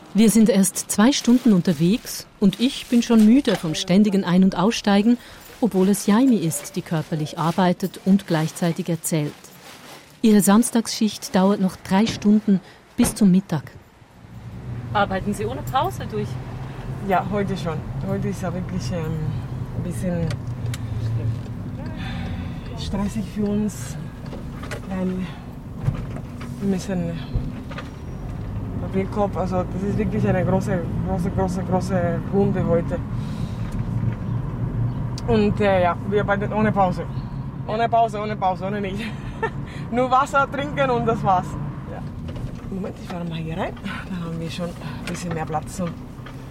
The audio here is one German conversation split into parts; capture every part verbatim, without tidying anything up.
Wir sind erst zwei Stunden unterwegs und ich bin schon müde vom ständigen Ein- und Aussteigen, obwohl es Jaime ist, die körperlich arbeitet und gleichzeitig erzählt. Ihre Samstagsschicht dauert noch drei Stunden bis zum Mittag. Arbeiten Sie ohne Pause durch? Ja, heute schon. Heute ist ja wirklich ähm, ein bisschen stressig für uns, weil wir müssen Papierkorb, also das ist wirklich eine große, große, große, große Runde heute. Und äh, ja, wir arbeiten ohne Pause. Ohne Pause, ohne Pause, ohne nicht. Nur Wasser trinken und das war's. Ja. Moment, ich fahre mal hier rein. Da haben wir schon ein bisschen mehr Platz. Und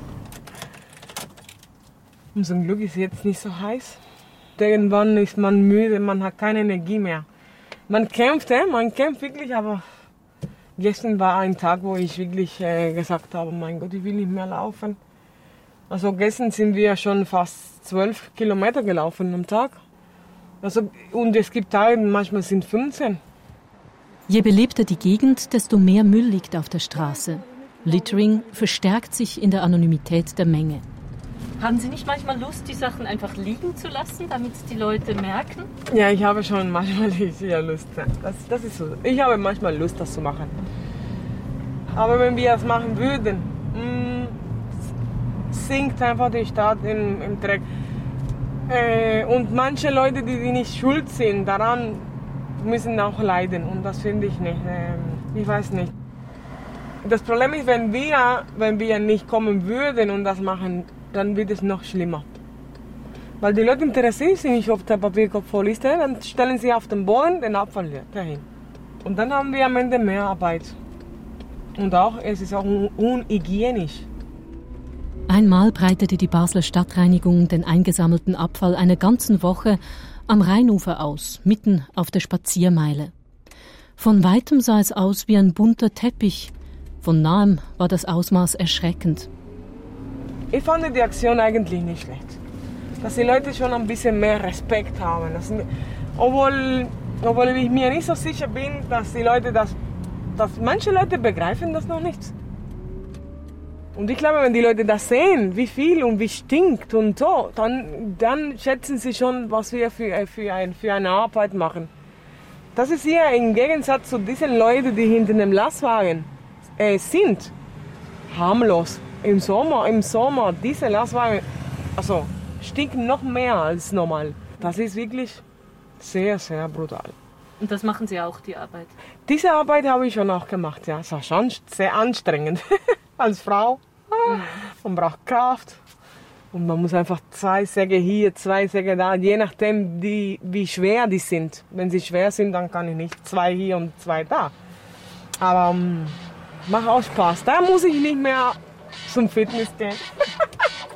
zum Glück ist es jetzt nicht so heiß. Irgendwann ist man müde, man hat keine Energie mehr. Man kämpft, äh? man kämpft wirklich, aber gestern war ein Tag, wo ich wirklich äh, gesagt habe, mein Gott, ich will nicht mehr laufen. Also gestern sind wir schon fast zwölf Kilometer gelaufen am Tag. Also, und es gibt Tage, manchmal sind fünfzehn. Je belebter die Gegend, desto mehr Müll liegt auf der Straße. Littering verstärkt sich in der Anonymität der Menge. Haben Sie nicht manchmal Lust, die Sachen einfach liegen zu lassen, damit die Leute merken? Ja, ich habe schon manchmal ja Lust. Das, das ist so. Ich habe manchmal Lust, das zu machen. Aber wenn wir das machen würden, mh, sinkt einfach die Stadt im, im Dreck. Äh, und manche Leute, die, die nicht schuld sind daran, müssen auch leiden. Und das finde ich nicht. Äh, ich weiß nicht. Das Problem ist, wenn wir, wenn wir nicht kommen würden und das machen, dann wird es noch schlimmer. Weil die Leute interessieren sich nicht, ob der Papierkorb voll ist, dann stellen sie auf den Boden den Abfall dahin. Und dann haben wir am Ende mehr Arbeit. Und auch, es ist auch unhygienisch. Einmal breitete die Basler Stadtreinigung den eingesammelten Abfall eine ganze Woche am Rheinufer aus, mitten auf der Spaziermeile. Von weitem sah es aus wie ein bunter Teppich. Von nahem war das Ausmaß erschreckend. Ich fand die Aktion eigentlich nicht schlecht. Dass die Leute schon ein bisschen mehr Respekt haben. Dass, obwohl, obwohl ich mir nicht so sicher bin, dass die Leute das, dass manche Leute begreifen das noch nicht. Und ich glaube, wenn die Leute das sehen, wie viel und wie stinkt und so, dann, dann schätzen sie schon, was wir für, für, ein, für eine Arbeit machen. Das ist hier im Gegensatz zu diesen Leuten, die hinter dem Lastwagen äh, sind, harmlos. Im Sommer, im Sommer, diese Lastwagen, also stinken noch mehr als normal. Das ist wirklich sehr, sehr brutal. Und das machen Sie auch, die Arbeit? Diese Arbeit habe ich schon auch gemacht, ja. Das war schon sehr anstrengend. Als Frau. Man braucht Kraft. Und man muss einfach zwei Säge hier, zwei Säge da, je nachdem, die, wie schwer die sind. Wenn sie schwer sind, dann kann ich nicht zwei hier und zwei da. Aber um, macht auch Spaß. Da muss ich nicht mehr zum Fitness gehen.